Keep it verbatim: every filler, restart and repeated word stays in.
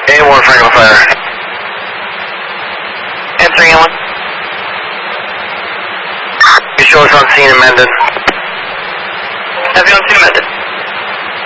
A one, Franklin Fire. Answering A one. You show us on scene in Mendon. Everyone seen Mendon.